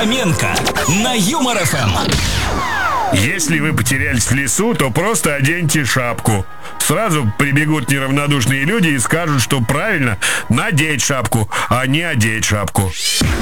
Хоменко на Юмор ФМ. Если вы потерялись в лесу, то просто оденьте шапку. Сразу прибегут неравнодушные люди и скажут, что правильно надеть шапку, а не одеть шапку.